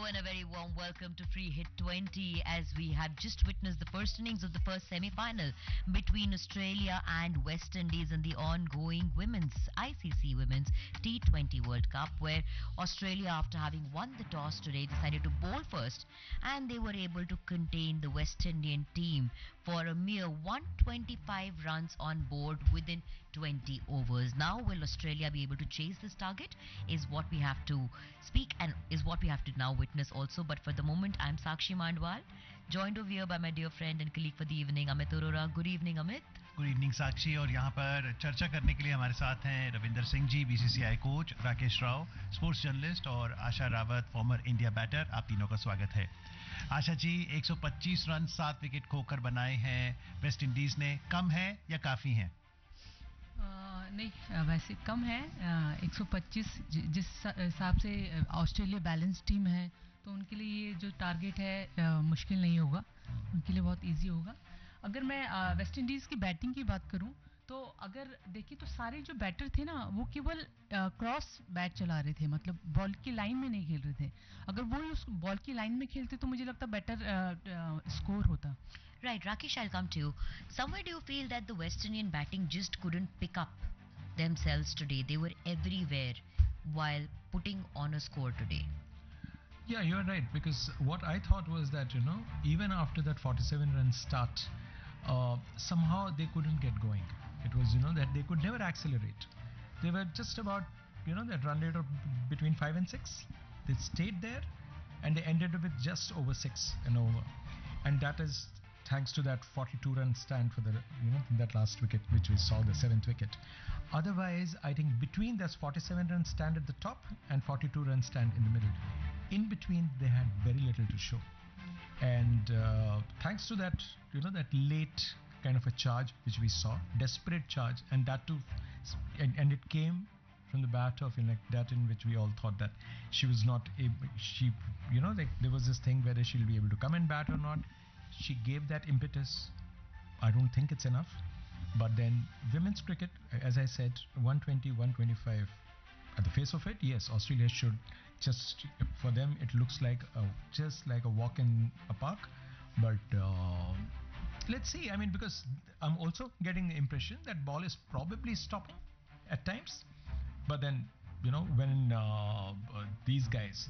and a very warm welcome to Free Hit 20 as we have just witnessed the first innings of the first semi-final between Australia and West Indies in the ongoing ICC Women's T20 World Cup, where Australia, after having won the toss today, decided to bowl first, and they were able to contain the West Indian team for a mere 125 runs on board within 20 overs. Now, will Australia be able to chase this target? Is what we have to speak and is what we have to now witness also. But for the moment, I'm Sakshi Mandwal, joined over here by my dear friend and colleague for the evening, Amit Arora. Good evening, Amit. Good evening साक्षी। और यहाँ पर चर्चा करने के लिए हमारे साथ हैं Ravinder Singh ji, BCCI coach, Rakesh Rao, sports journalist, और आशा रावत, फॉर्मर इंडिया बैटर। आप तीनों का स्वागत है। आशा जी, 125 रन 7 विकेट खोकर बनाए हैं वेस्ट इंडीज ने, कम है या काफ़ी हैं? नहीं, वैसे कम है। 125 जिस हिसाब से ऑस्ट्रेलिया बैलेंस टीम है, तो उनके लिए ये जो टारगेट है मुश्किल नहीं होगा, उनके लिए बहुत इजी होगा। अगर मैं वेस्ट इंडीज़ की बैटिंग की बात करूं, तो अगर देखिए तो सारे जो बैटर थे ना, वो केवल क्रॉस बैट चला रहे थे, मतलब बॉल की लाइन में नहीं खेल रहे थे। अगर वो उस बॉल की लाइन में खेलते तो मुझे लगता बेटर स्कोर होता। Right, Rakesh, I'll come to you. Somewhere do you feel that the West Indian batting just couldn't pick up themselves today? They were everywhere while putting on a score today. Yeah, you're right, because what I thought was that, even after that 47 run start, somehow they couldn't get going. It was, that they could never accelerate. They were just about, that run rate of between 5 and 6. They stayed there and they ended up with just over 6 and over. And that is thanks to that 42 run stand for the, that last wicket, which we saw, the 7th wicket. Otherwise, I think between that 47 run stand at the top and 42 run stand in the middle, in between, they had very little to show. And thanks to that, that late kind of a charge which we saw, desperate charge, and that too, and it came from the bat of that in which we all thought that she was not able, there was this thing whether she'll be able to come and bat or not. She gave that impetus. I don't think it's enough. But then women's cricket, as I said, 120, 125. At the face of it, yes, Australia should just, for them, it looks like just like a walk in a park. But let's see. I mean, because I'm also getting the impression that ball is probably stopping at times. But then, when these guys,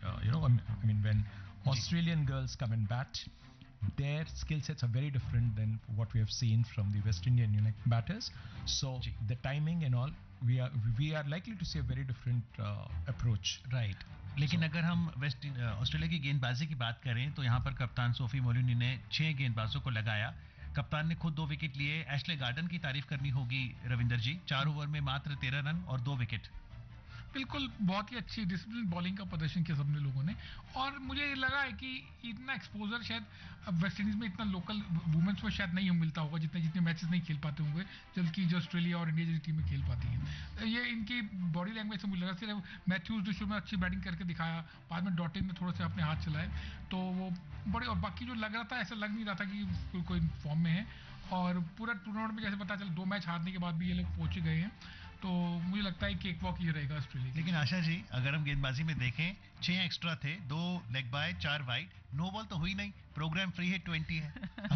when Australian girls come and bat, their skill sets are very different than what we have seen from the West Indian batters. So the timing and all, we are likely to see a very different approach. Right. लेकिन अगर हम Australia की गेंदबाजी की बात करें, तो यहाँ पर कप्तान सोफी मोलिनी ने 6 गेंदबाजों को लगाया। कप्तान ने खुद 2 विकेट लिए। एशले गार्डन की तारीफ करनी होगी रविंदर जी, 4 ओवर में मात्र 13 रन और 2 विकेट। बिल्कुल, बहुत ही अच्छी डिसिप्लिन बॉलिंग का प्रदर्शन किया सबने लोगों ने। और मुझे लगा है कि इतना एक्सपोजर शायद वेस्ट इंडीज में, इतना लोकल वुमेन्स में शायद नहीं मिलता होगा, जितने मैचेस नहीं खेल पाते होंगे जबकि जो ऑस्ट्रेलिया और इंडिया जैसी टीमें खेल पाती हैं। ये इनकी बॉडी लैंग्वेज से मुझे लगा। सिर्फ मैथ्यूज जो शुरू में अच्छी बैटिंग करके दिखाया, बाद में डॉटिन ने थोड़े से अपने हाथ चलाए, तो वो बड़े, और बाकी जो लग रहा था, ऐसा लग नहीं रहा था कि कोई फॉर्म में है। और पूरा टूर्नामेंट में जैसे पता चला 2 मैच हारने के बाद भी ये लोग पहुंच गए हैं, तो मुझे लगता है केक वॉक ही रहेगा ऑस्ट्रेलिया। लेकिन आशा जी, अगर हम गेंदबाजी में देखें, 6 एक्स्ट्रा थे, 2 leg bye, 4 wide, no ball तो हुई नहीं। प्रोग्राम फ्री हिट 20 है।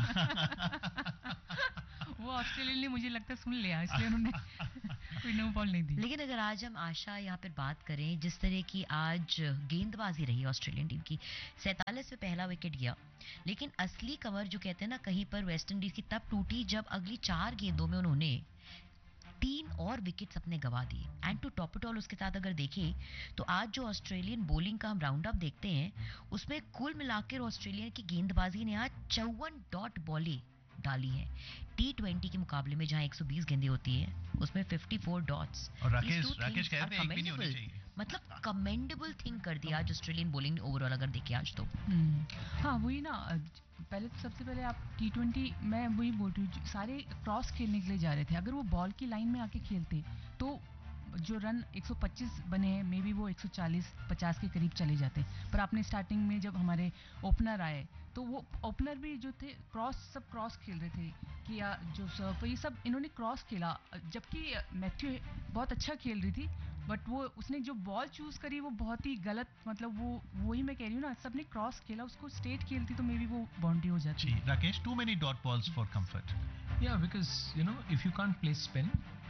वो ऑस्ट्रेलिया ने मुझे लगता है सुन लिया, इसलिए उन्होंने कोई नो बॉल नहीं दी। लेकिन अगर आज हम आशा यहाँ पर बात करें, जिस तरह की आज गेंदबाजी रही ऑस्ट्रेलियन टीम की, 47 में पहला विकेट गया, लेकिन असली कमर जो कहते हैं ना, कहीं पर वेस्ट इंडीज की तब टूटी जब अगली 4 गेंदों में उन्होंने 3 और विकेट्स अपने गवा दिए। And to top it all, उसके साथ अगर देखें तो आज जो ऑस्ट्रेलियन बॉलिंग का हम राउंड अप देखते हैं, उसमें कुल मिलाकर ऑस्ट्रेलिया की गेंदबाजी ने आज 54 डॉट बॉलें डाली है। T20 के मुकाबले में जहां 120 गेंदें होती हैं, उसमें 54 डॉट्स। और राकेश कहते हैं एक भी नहीं होनी चाहिए। मतलब कमेंडेबल थिंग कर दिया आज ऑस्ट्रेलियन बॉलिंग ने ओवरऑल अगर देखें आज तो। हाँ, वही ना। पहले तो सबसे पहले आप T20, मैं वही बोल रही हूँ, सारे क्रॉस खेलने के लिए जा रहे थे। अगर वो बॉल की लाइन में आके खेलते तो जो रन 125 बने हैं, मे बी वो 140-50 के करीब चले जाते। पर आपने स्टार्टिंग में जब हमारे ओपनर आए, तो वो ओपनर भी जो थे सब क्रॉस खेल रहे थे, कि जो सर्फ, ये सब इन्होंने क्रॉस खेला, जबकि मैथ्यू बहुत अच्छा खेल रही थी। बट वो उसने जो बॉल चूज करी वो बहुत ही गलत, मतलब वो वही मैं कह रही हूँ ना, सबने क्रॉस खेला, उसको स्ट्रेट खेलती तो मे बी वो बाउंड्री हो जाती. जी Rakesh, to many dot balls for comfort. Yeah, because if you can't play spin,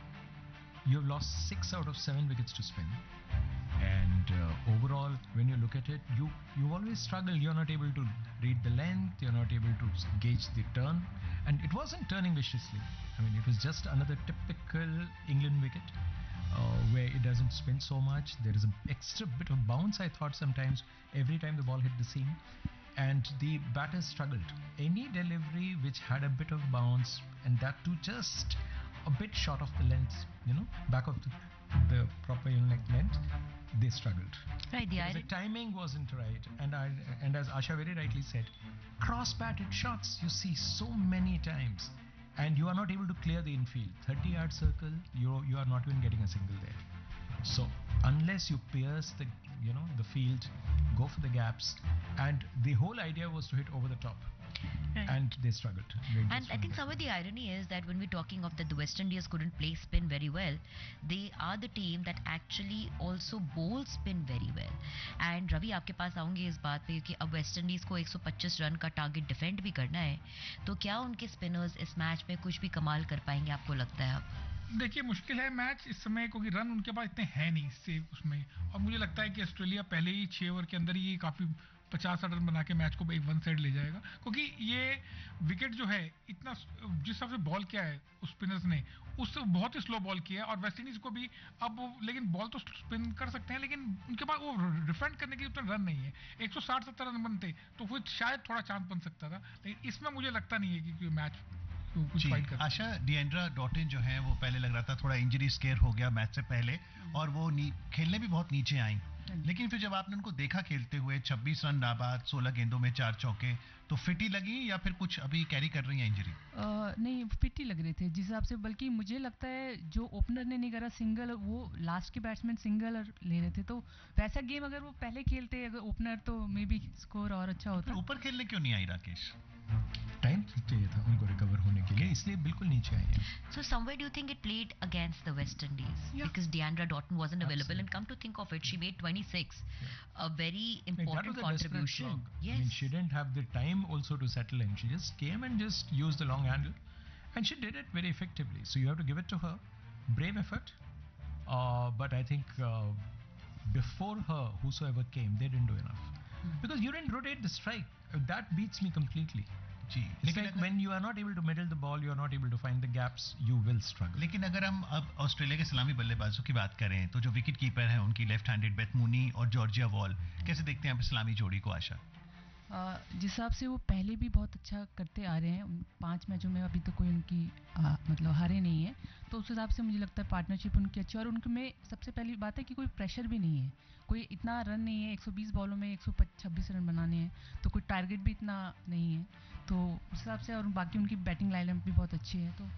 you've lost 6 out of 7 wickets to spin. And overall, when you look at it, you always struggle. You're not able to read the length. You're not able to gauge the turn, and it wasn't turning viciously. I mean, it was just another typical England wicket where it doesn't spin so much. There is an extra bit of bounce, I thought, sometimes every time the ball hit the seam, and the batters struggled. Any delivery which had a bit of bounce, and that too just a bit short of the length, back of the proper length, they struggled. Right, Because the timing wasn't right, and as Asha very rightly said, cross-batted shots you see so many times, and you are not able to clear the infield. 30-yard circle, you are not even getting a single there. So unless you pierce the the field, go for the gaps, and the whole idea was to hit over the top. Right. And they struggled. And I think some of the irony is that when we're talking of that the West Indies couldn't play spin very well, they are the team that actually also bowl spin very well. And Ravi आपके पास आऊंगे इस बात पे कि अब West Indies को 125 run का target defend भी करना है, तो क्या उनके स्पिनर्स इस मैच में कुछ भी कमाल कर पाएंगे, आपको लगता है? अब देखिए मुश्किल है मैच इस समय, क्योंकि रन उनके पास इतने हैं नहीं इससे उसमें, और मुझे लगता है कि ऑस्ट्रेलिया पहले ही 6 ओवर के अंदर ही काफ़ी 50-60 रन बना के मैच को एक वन साइड ले जाएगा, क्योंकि ये विकेट जो है इतना जिस हिसाब से बॉल किया है उस स्पिनर्स ने, उससे बहुत ही स्लो बॉल किया है, और वेस्ट इंडीज को भी अब लेकिन बॉल तो स्पिन कर सकते हैं, लेकिन उनके पास वो डिफेंड करने के लिए उतना रन नहीं है. 160-70 रन बनते तो फिर शायद थोड़ा चांस बन सकता था, लेकिन इसमें मुझे लगता नहीं है कि मैच कुछ फाइट कर. आशा, डिएंड्रा डॉटिन जो है वो पहले लग रहा था थोड़ा इंजरी स्केयर हो गया मैच से पहले, और वो खेलने भी बहुत नीचे आई, लेकिन फिर जब आपने उनको देखा खेलते हुए 26 रन नाबाद, 16 गेंदों में 4 चौके, तो फिट ही लगी या फिर कुछ अभी कैरी कर रही है इंजरी? नहीं, फिट ही लग रहे थे जिस हिसाब से, बल्कि मुझे लगता है जो ओपनर ने नहीं करा सिंगल, वो लास्ट के बैट्समैन सिंगल ले रहे थे, तो वैसा गेम अगर वो पहले खेलते अगर ओपनर, तो मे बी स्कोर और अच्छा होता. ऊपर खेलने क्यों नहीं आई राकेश? टाइम चाहिए था उनको रिकवर होने के लिए, इसलिए बिल्कुल नीचे आए हैं. So somewhere do you think it played against the West Indies? Yeah. Because Deandra Doughton wasn't available, Absolutely. and come to think of it, she made 26, a very I mean, that important was a desperate contribution. slog. Yes. I mean, she didn't have the time also to settle in. She just came and just used the long handle, and she did it very effectively. So you have to give it to her. Brave effort. But I think before her, whosoever came, they didn't do enough. Because you didn't rotate the strike. That beats me completely. Ji, It's लेकिन like when you are not able to middle the ball, you are not able to find the gaps, you will struggle. लेकिन अगर हम अब Australia के सलामी बल्लेबाजों की बात करें, तो जो विकेट कीपर हैं उनकी लेफ्ट हैंडेड बेथ मूनी और जॉर्जिया वॉल, कैसे देखते हैं आप सलामी जोड़ी को आशा? जिस हिसाब से वो पहले भी बहुत अच्छा करते आ रहे हैं, 5 मैचों में अभी तो कोई उनकी मतलब हारे नहीं है, तो उस हिसाब से मुझे लगता है पार्टनरशिप उनकी अच्छी, और उनके में सबसे पहली बात है कि कोई प्रेशर भी नहीं है, कोई इतना रन नहीं है, 120 बॉलों में 126 रन बनाने हैं, तो कोई टारगेट भी इतना नहीं है, तो उस हिसाब से, और बाकी उनकी बैटिंग लाइनअप भी बहुत अच्छी है. तो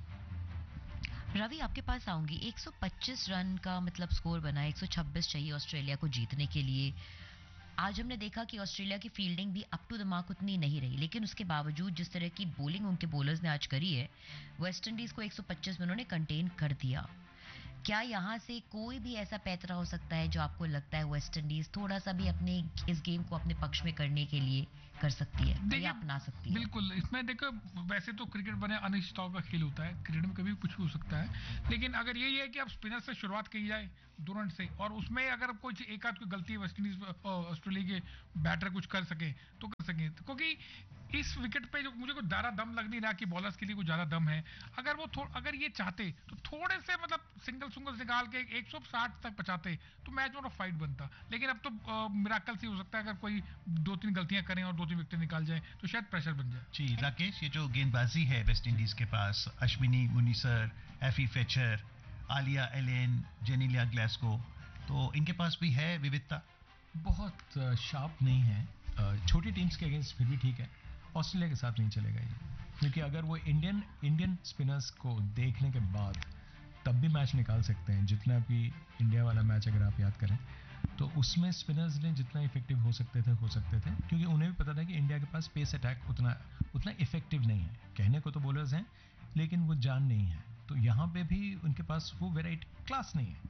रवि आपके पास आऊंगी, 125 रन का मतलब स्कोर बना, 126 चाहिए ऑस्ट्रेलिया को जीतने के लिए. आज हमने देखा कि ऑस्ट्रेलिया की फील्डिंग भी अप टू द मार्क उतनी नहीं रही, लेकिन उसके बावजूद जिस तरह की बॉलिंग उनके बॉलर्स ने आज करी है, वेस्ट इंडीज को 125 में उन्होंने कंटेन कर दिया. क्या यहाँ से कोई भी ऐसा पैतरा हो सकता है जो आपको लगता है वेस्ट इंडीज थोड़ा सा भी अपने इस गेम को अपने पक्ष में करने के लिए कर सकती है या अपना सकती है? बिल्कुल, इसमें देखो वैसे तो क्रिकेट बने अनिश्चितताओं का खेल होता है, क्रिकेट में कभी कुछ भी हो सकता है, लेकिन अगर यही है कि अब स्पिनर से शुरुआत की जाए 2 रन से, और उसमें अगर कोई एक आध कोई गलती वेस्ट इंडीज ऑस्ट्रेलिया के बैटर कुछ कर सके तो कर सके, क्योंकि इस विकेट पे जो मुझे कोई ज़्यादा दम लग नहीं रहा कि बॉलर्स के लिए कुछ ज़्यादा दम है. अगर वो अगर ये चाहते तो थोड़े से मतलब सिंगल निकाल के 160 तक पहुंचाते तो मैच में फाइट बनता, लेकिन अब तो मिराकल से हो सकता है अगर कोई 2-3 गलतियां करें और 2-3 विकेट निकाल जाए तो शायद प्रेशर बन जाए. जी राकेश, ये जो गेंदबाजी है वेस्ट इंडीज के पास, Ashwini मुनीसर, एफी feature, Alia Allen, Genelia Glasgow, तो इनके पास भी है विविधता? बहुत शार्प नहीं है, छोटी टीम्स के अगेंस्ट फिर भी ठीक है, ऑस्ट्रेलिया के साथ नहीं चलेगा ये, क्योंकि अगर वो इंडियन स्पिनर्स को देखने के बाद तब भी मैच निकाल सकते हैं. जितना भी इंडिया वाला मैच अगर आप याद करें, तो उसमें स्पिनर्स ने जितना इफेक्टिव हो सकते थे, क्योंकि उन्हें भी पता था कि इंडिया के पास पेस अटैक उतना इफेक्टिव नहीं है. कहने को तो बॉलर्स हैं, लेकिन वो जान नहीं है, तो यहाँ पे भी उनके पास वो वेराइटी क्लास नहीं है.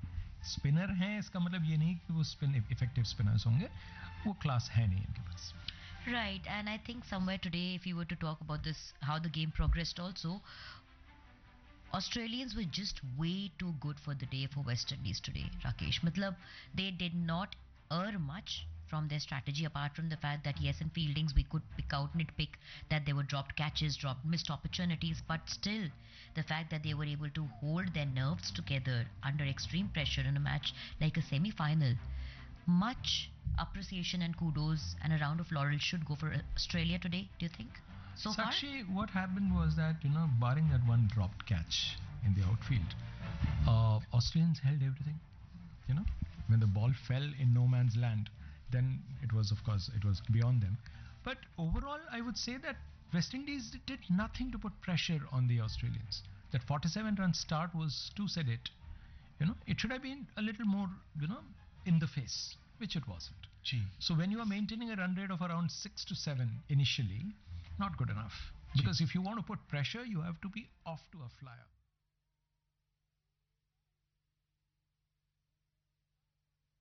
स्पिनर हैं इसका मतलब ये नहीं कि वो स्पिन इफेक्टिव स्पिनर्स होंगे, वो क्लास है नहीं इनके पास. Right, and I think somewhere today, if you were to talk about this, how the game progressed also, Australians were just way too good for the day for West Indies today, Rakesh. Matlab, they did not err much from their strategy apart from the fact that yes, in fieldings we could pick out, nitpick that there were dropped catches, dropped missed opportunities, but still the fact that they were able to hold their nerves together under extreme pressure in a match like a semi-final, much appreciation and kudos and a round of laurels should go for Australia today, do you think? So far? Sakshi, what happened was that, barring that one dropped catch in the outfield, Australians held everything. When the ball fell in no man's land, then it was, of course, it was beyond them. But overall, I would say that West Indies did nothing to put pressure on the Australians. That 47-run start was to said it. It should have been a little more, in the face, which it wasn't. Ji. So when you are maintaining a run rate of around 6 to 7 initially, not good enough. Because if you want to put pressure, you have to be off to a flyer.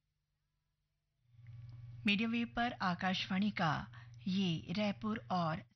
Medium wave पर आकाशवाणी का ये रायपुर और